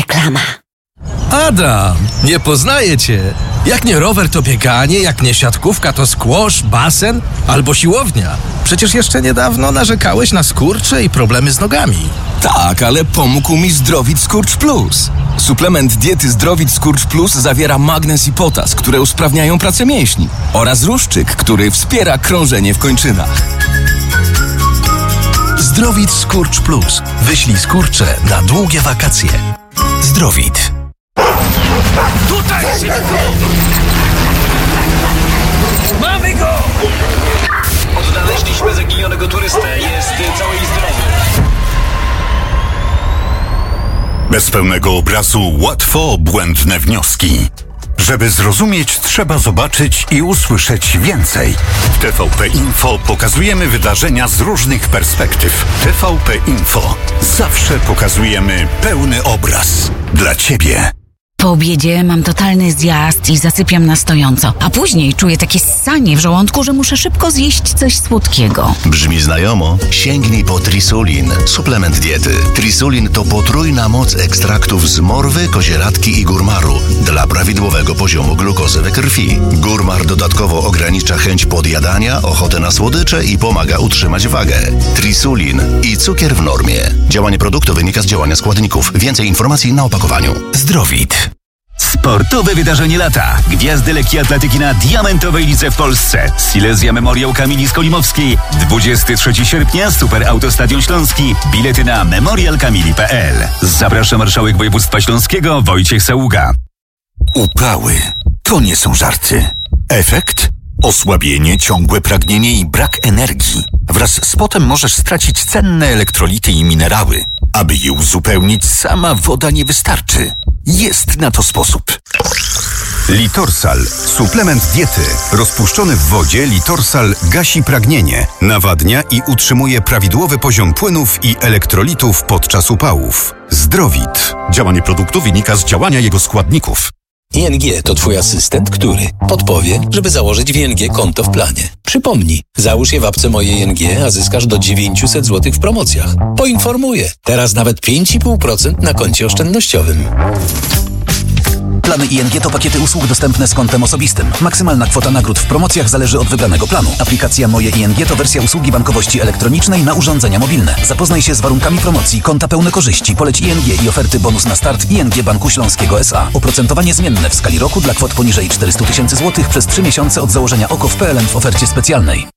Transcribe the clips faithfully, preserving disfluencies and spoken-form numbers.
Reklama. Adam, nie poznaję cię. Jak nie rower, to bieganie, jak nie siatkówka, to squash, basen albo siłownia. Przecież jeszcze niedawno narzekałeś na skurcze i problemy z nogami. Tak, ale pomógł mi Zdrowit Skurcz Plus. Suplement diety Zdrowit Skurcz Plus zawiera magnez i potas, które usprawniają pracę mięśni, oraz ruszczyk, który wspiera krążenie w kończynach. Zdrowit Skurcz Plus. Wyślij skurcze na długie wakacje. Zdrowit. Tutaj się! Mamy go! Odnaleźliśmy zaginionego turystę. Jest cały i zdrowy. Bez pełnego obrazu łatwo błędne wnioski. Żeby zrozumieć, trzeba zobaczyć i usłyszeć więcej. W T V P Info pokazujemy wydarzenia z różnych perspektyw. T V P Info. Zawsze pokazujemy pełny obraz. Dla Ciebie. Po obiedzie mam totalny zjazd i zasypiam na stojąco, a później czuję takie ssanie w żołądku, że muszę szybko zjeść coś słodkiego. Brzmi znajomo? Sięgnij po Trisulin, suplement diety. Trisulin to potrójna moc ekstraktów z morwy, kozieradki i górmaru dla prawidłowego poziomu glukozy we krwi. Górmar dodatkowo ogranicza chęć podjadania, ochotę na słodycze i pomaga utrzymać wagę. Trisulin i cukier w normie. Działanie produktu wynika z działania składników. Więcej informacji na opakowaniu. Zdrowit. Sportowe wydarzenie lata. Gwiazdy lekkiej atletyki na diamentowej lidze w Polsce. Silesia Memoriał Kamili Skolimowskiej. dwudziestego trzeciego sierpnia Super Autostadion Śląski. Bilety na memorial kamili kropka p l. Zaprasza marszałek województwa śląskiego Wojciech Saługa. Upały. To nie są żarty. Efekt? Osłabienie, ciągłe pragnienie i brak energii. Wraz z potem możesz stracić cenne elektrolity i minerały. Aby je uzupełnić, sama woda nie wystarczy. Jest na to sposób. Litorsal. Suplement diety. Rozpuszczony w wodzie Litorsal gasi pragnienie, nawadnia i utrzymuje prawidłowy poziom płynów i elektrolitów podczas upałów. Zdrowit. Działanie produktu wynika z działania jego składników. I N G to Twój asystent, który podpowie, żeby założyć w I N G konto w planie. Przypomnij, załóż je w apce Moje I N G, a zyskasz do dziewięćset złotych w promocjach. Poinformuję, teraz nawet pięć i pół procent na koncie oszczędnościowym. Plany I N G to pakiety usług dostępne z kontem osobistym. Maksymalna kwota nagród w promocjach zależy od wybranego planu. Aplikacja Moje I N G to wersja usługi bankowości elektronicznej na urządzenia mobilne. Zapoznaj się z warunkami promocji, konta pełne korzyści, poleć I N G i oferty bonus na start I N G Banku Śląskiego S A. Oprocentowanie zmienne w skali roku dla kwot poniżej czterysta tysięcy złotych przez trzy miesiące od założenia O K O w P L N w ofercie specjalnej.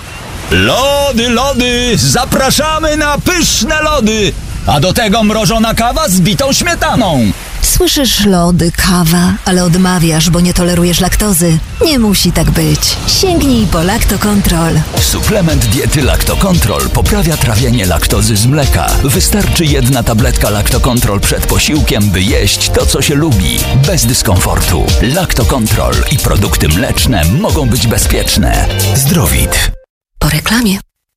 Lody, lody! Zapraszamy na pyszne lody! A do tego mrożona kawa z bitą śmietaną. Słyszysz lody, kawa, ale odmawiasz, bo nie tolerujesz laktozy. Nie musi tak być. Sięgnij po Lactocontrol. Suplement diety Lactocontrol poprawia trawienie laktozy z mleka. Wystarczy jedna tabletka Lactocontrol przed posiłkiem, by jeść to, co się lubi. Bez dyskomfortu. Lactocontrol i produkty mleczne mogą być bezpieczne. Zdrowit. Po reklamie.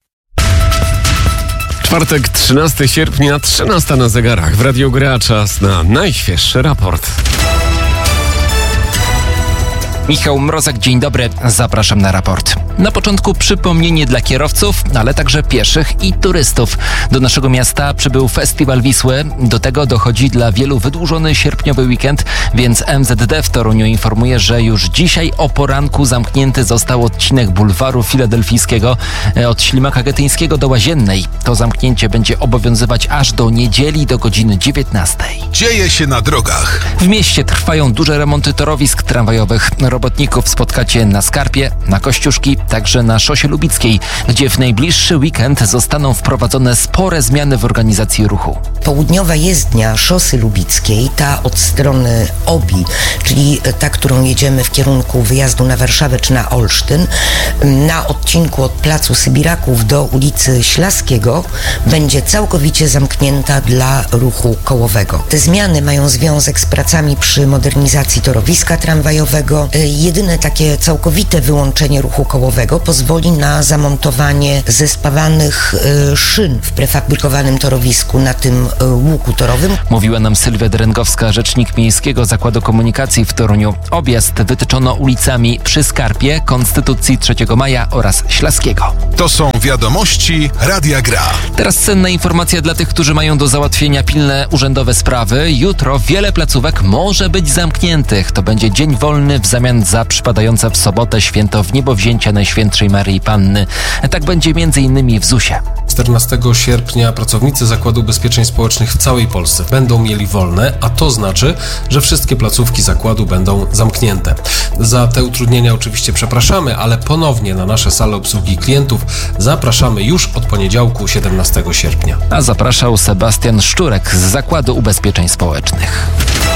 Czwartek, trzynastego sierpnia, trzynasta na zegarach. W Radiu Gra czas na najświeższy raport. Michał Mrozek, dzień dobry, zapraszam na raport. Na początku przypomnienie dla kierowców, ale także pieszych i turystów. Do naszego miasta przybył Festiwal Wisły. Do tego dochodzi dla wielu wydłużony sierpniowy weekend, więc M Z D w Toruniu informuje, że już dzisiaj o poranku zamknięty został odcinek bulwaru filadelfijskiego od Ślimaka Getyńskiego do Łaziennej. To zamknięcie będzie obowiązywać aż do niedzieli do godziny dziewiętnastej. Dzieje się na drogach. W mieście trwają duże remonty torowisk tramwajowych. Robotników spotkacie na Skarpie, na Kościuszki, także na Szosie Lubickiej, gdzie w najbliższy weekend zostaną wprowadzone spore zmiany w organizacji ruchu. Południowa jezdnia Szosy Lubickiej, ta od strony Obi, czyli ta, którą jedziemy w kierunku wyjazdu na Warszawę czy na Olsztyn, na odcinku od Placu Sybiraków do ulicy Ślaskiego będzie całkowicie zamknięta dla ruchu kołowego. Te zmiany mają związek z pracami przy modernizacji torowiska tramwajowego. Jedyne takie całkowite wyłączenie ruchu kołowego drogowego pozwoli na zamontowanie zespawanych y, szyn w prefabrykowanym torowisku na tym y, łuku torowym. Mówiła nam Sylwia Derenkowska, rzecznik Miejskiego Zakładu Komunikacji w Toruniu. Objazd wytyczono ulicami przy Skarpie, Konstytucji trzeciego maja oraz Ślaskiego. To są wiadomości Radia Gra. Teraz cenna informacja dla tych, którzy mają do załatwienia pilne urzędowe sprawy. Jutro wiele placówek może być zamkniętych. To będzie dzień wolny w zamian za przypadające w sobotę święto Wniebowzięcia Najświętszej Maryi Panny. Tak będzie między innymi w zusie. czternastego sierpnia pracownicy Zakładu Ubezpieczeń Społecznych w całej Polsce będą mieli wolne, a to znaczy, że wszystkie placówki zakładu będą zamknięte. Za te utrudnienia oczywiście przepraszamy, ale ponownie na nasze sale obsługi klientów zapraszamy już od poniedziałku siedemnastego sierpnia. A zapraszał Sebastian Szczurek z Zakładu Ubezpieczeń Społecznych.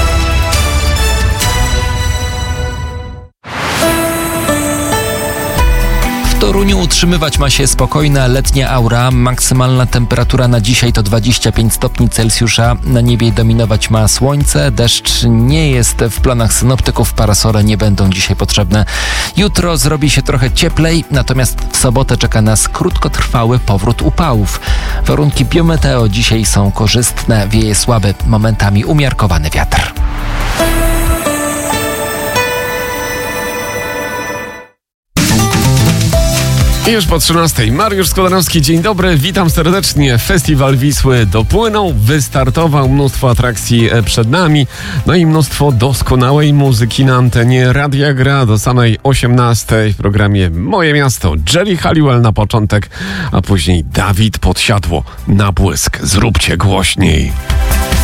W Toruniu utrzymywać ma się spokojna letnia aura. Maksymalna temperatura na dzisiaj to dwadzieścia pięć stopni Celsjusza. Na niebie dominować ma słońce. Deszcz nie jest w planach synoptyków. Parasole nie będą dzisiaj potrzebne. Jutro zrobi się trochę cieplej, natomiast w sobotę czeka nas krótkotrwały powrót upałów. Warunki biometeo dzisiaj są korzystne. Wieje słaby, momentami umiarkowany wiatr. I już po trzynastej. Mariusz Skłodanowski, dzień dobry, witam serdecznie. Festiwal Wisły dopłynął, wystartował, mnóstwo atrakcji przed nami, no i mnóstwo doskonałej muzyki na antenie Radia Gra do samej osiemnastej w programie Moje Miasto. Jerry Halliwell na początek, a później Dawid Podsiadło na błysk. Zróbcie głośniej.